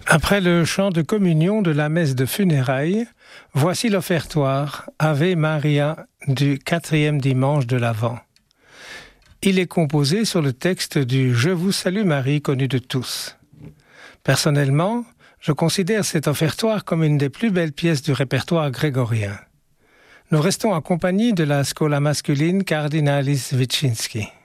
Après le chant de communion de la messe de funérailles, voici l'offertoire Ave Maria du 4e dimanche de l'Avent. Il est composé sur le texte du Je vous salue Marie connu de tous. Personnellement, je considère cet offertoire comme une des plus belles pièces du répertoire grégorien. Nous restons en compagnie de la Schola Masculine Cardinalis Wyszynski.